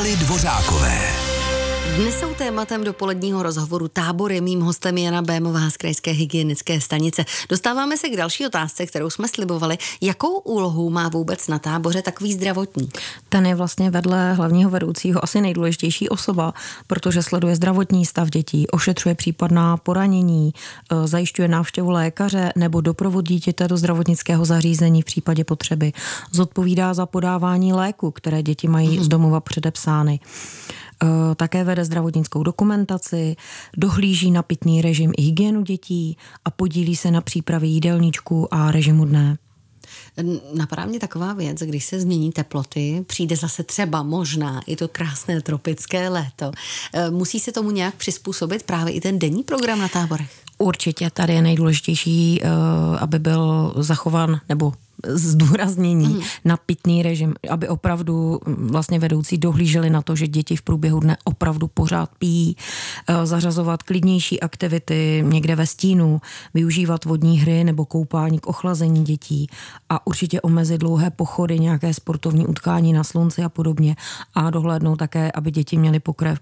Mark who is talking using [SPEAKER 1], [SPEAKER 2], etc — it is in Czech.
[SPEAKER 1] Nely Dvořákové.
[SPEAKER 2] Dnes jsou tématem dopoledního rozhovoru Tábory. Mým hostem je Jana Bémová z Krajské hygienické stanice. Dostáváme se k další otázce, kterou jsme slibovali. Jakou úlohu má vůbec na táboře takový zdravotník?
[SPEAKER 3] Ten je vlastně vedle hlavního vedoucího asi nejdůležitější osoba, protože sleduje zdravotní stav dětí, ošetřuje případná poranění, zajišťuje návštěvu lékaře nebo doprovod dítěte do zdravotnického zařízení v případě potřeby. Zodpovídá za podávání léku, které děti mají z domova předepsány. Také vede zdravotnickou dokumentaci, dohlíží na pitný režim i hygienu dětí a podílí se na přípravě jídelníčku a režimu dne.
[SPEAKER 2] Napadá mě taková věc, když se změní teploty, přijde zase třeba možná i to krásné tropické léto. Musí se tomu nějak přizpůsobit právě i ten denní program na táborech?
[SPEAKER 3] Určitě tady je nejdůležitější, aby byl zachován nebo zdůraznění na pitný režim, aby opravdu vlastně vedoucí dohlíželi na to, že děti v průběhu dne opravdu pořád pijí, zařazovat klidnější aktivity někde ve stínu, využívat vodní hry nebo koupání k ochlazení dětí a určitě omezit dlouhé pochody, nějaké sportovní utkání na slunci a podobně a dohlédnout také, aby děti měly